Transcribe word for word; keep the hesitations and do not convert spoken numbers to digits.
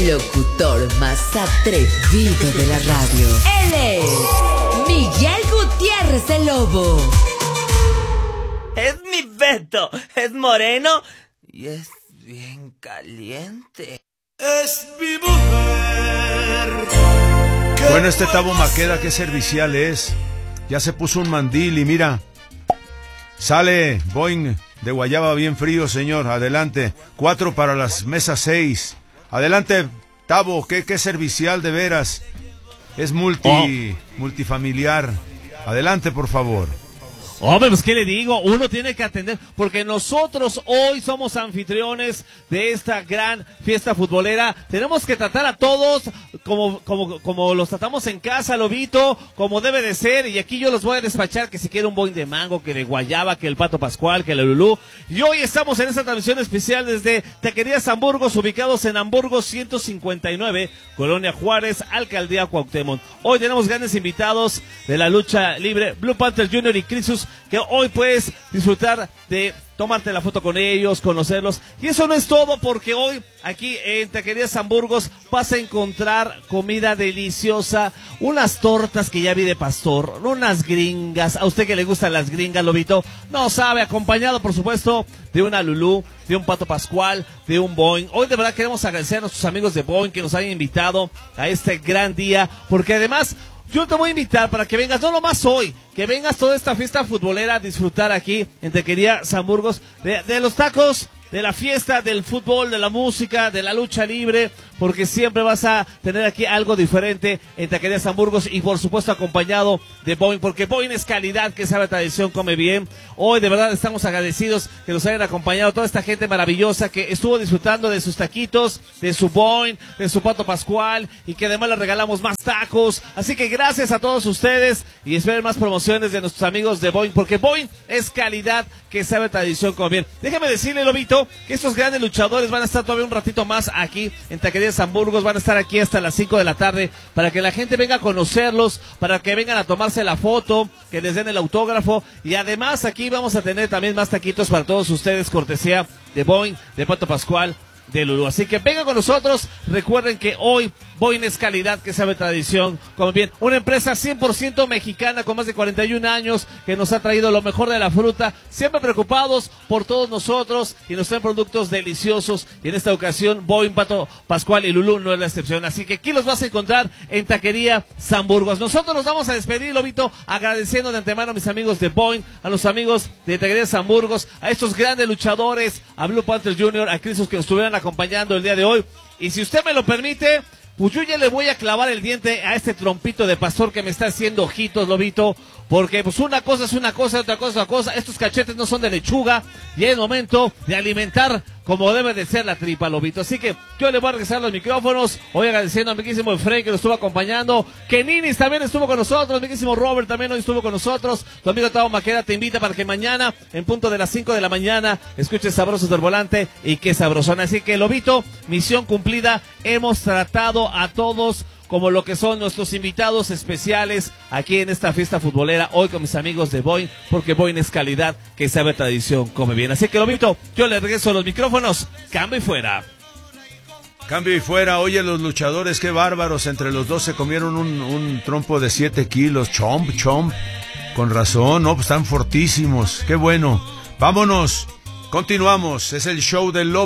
El locutor más atrevido de la radio. Él es Miguel Gutiérrez el Lobo. Es mi Beto, es moreno y es bien caliente. Es mi mujer. Bueno, este Tabo Maqueda, qué servicial es. Ya se puso un mandil y mira, sale Boing de guayaba bien frío, señor. Adelante, cuatro para las mesas seis. Adelante, Tabo, qué, qué servicial de veras. Es multi, oh. multifamiliar. Adelante, por favor. Hombre, pues qué le digo, uno tiene que atender, porque nosotros hoy somos anfitriones de esta gran fiesta futbolera. Tenemos que tratar a todos como, como, como los tratamos en casa, Lobito, como debe de ser. Y aquí yo los voy a despachar, que si quiere un boing de mango, que de guayaba, que el Pato Pascual, que el Lulú. Y hoy estamos en esta transmisión especial desde Taquerías Hamburgos, ubicados en Hamburgo ciento cincuenta y nueve, Colonia Juárez, Alcaldía Cuauhtémoc. Hoy tenemos grandes invitados de la lucha libre, Blue Panther junior y Crisus, que hoy puedes disfrutar de tomarte la foto con ellos, conocerlos. Y eso no es todo, porque hoy aquí en Taquerías Hamburgos vas a encontrar comida deliciosa, unas tortas que ya vi de pastor, unas gringas. A usted que le gustan las gringas, Lobito, no sabe, acompañado por supuesto de una Lulú, de un Pato Pascual, de un Boing. Hoy de verdad queremos agradecer a nuestros amigos de Boing que nos hayan invitado a este gran día, porque además yo te voy a invitar para que vengas, no nomás hoy, que vengas toda esta fiesta futbolera a disfrutar aquí en Taquerías Hamburgos de, de los tacos, de la fiesta, del fútbol, de la música, de la lucha libre, porque siempre vas a tener aquí algo diferente en Taquerías Hamburgos y por supuesto acompañado de Boing, porque Boing es calidad, que sabe tradición, come bien. Hoy de verdad estamos agradecidos que nos hayan acompañado toda esta gente maravillosa que estuvo disfrutando de sus taquitos, de su Boing, de su Pato Pascual, y que además les regalamos más tacos. Así que gracias a todos ustedes y esperen más promociones de nuestros amigos de Boing, porque Boing es calidad, que sabe tradición, come bien. Déjame decirle, Lobito, que estos grandes luchadores van a estar todavía un ratito más aquí en Taquerías Hamburgos, van a estar aquí hasta las cinco de la tarde para que la gente venga a conocerlos, para que vengan a tomarse la foto, que les den el autógrafo, y además aquí vamos a tener también más taquitos para todos ustedes, cortesía de Boing, de Pato Pascual, de Lulú. Así que vengan con nosotros. Recuerden que hoy Boing es calidad, que sabe tradición, como bien, una empresa cien por ciento mexicana con más de cuarenta y un años, que nos ha traído lo mejor de la fruta, siempre preocupados por todos nosotros, y nos traen productos deliciosos, y en esta ocasión Boing, Pato Pascual y Lulú no es la excepción. Así que aquí los vas a encontrar en Taquería Hamburgos. Nosotros nos vamos a despedir, Lobito, agradeciendo de antemano a mis amigos de Boing, a los amigos de Taquerías Hamburgos, a estos grandes luchadores, a Blue Panther junior, a Crisus, que nos estuvieron acompañando el día de hoy. Y si usted me lo permite, pues yo ya le voy a clavar el diente a este trompito de pastor que me está haciendo ojitos, Lobito, porque pues una cosa es una cosa, otra cosa es otra cosa. Estos cachetes no son de lechuga, y es momento de alimentar como debe de ser la tripa, Lobito. Así que yo le voy a regresar los micrófonos, hoy agradeciendo a mi querísimo Efraín, que nos estuvo acompañando, que Ninis también estuvo con nosotros, mi querísimo Robert también hoy estuvo con nosotros, tu amigo Tavo Maqueda te invita para que mañana, en punto de las cinco de la mañana, escuches Sabrosos del Volante, y qué sabrosón. Así que, Lobito, misión cumplida, hemos tratado a todos como lo que son nuestros invitados especiales aquí en esta fiesta futbolera, hoy con mis amigos de Boing, porque Boing es calidad, que sabe tradición, come bien. Así que, Lobito, yo le regreso los micrófonos, cambio y fuera. Cambio y fuera. Oye, los luchadores, qué bárbaros, entre los dos se comieron un, un trompo de siete kilos, chomp, chomp, con razón, no, pues están fortísimos, qué bueno. Vámonos, continuamos, es el show del Lobo.